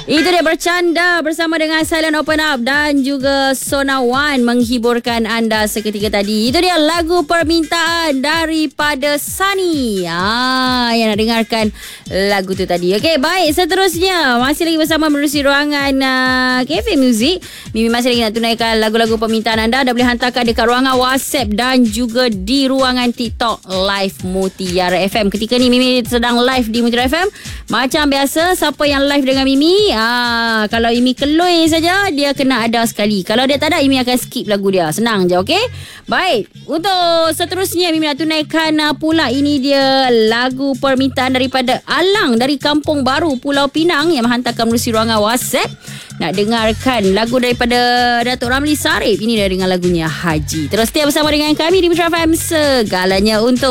Itu dia bercanda bersama dengan Silent Open Up dan juga Sona One menghiburkan anda seketika tadi. Itu dia lagu permintaan daripada Sunny. Yang nak dengarkan lagu tu tadi. Okey, baik. Seterusnya masih lagi bersama menerusi ruangan Cafe Music. Mimi masih lagi nak tunaikan lagu-lagu permintaan anda. Anda boleh hantarkan dekat ruangan WhatsApp dan juga di ruangan TikTok Live Mutiara FM. Ketika ni Mimi sedang live di Mutiara FM. Macam biasa, siapa yang live dengan Mimi, kalau Mimi keloi saja, dia kena ada sekali. Kalau dia tak ada, Mimi akan skip lagu dia. Senang je, okey? Baik, untuk seterusnya Mimi nak tunaikan pula. Ini dia lagu permintaan daripada Alang dari Kampung Baru, Pulau Pinang, yang menghantarkan melalui ruangan WhatsApp. Nak dengarkan lagu daripada Datuk Ramli Sarip. Ini dia dengan lagunya Haji. Terus setia bersama dengan kami di Mutiara FM. Segalanya untuk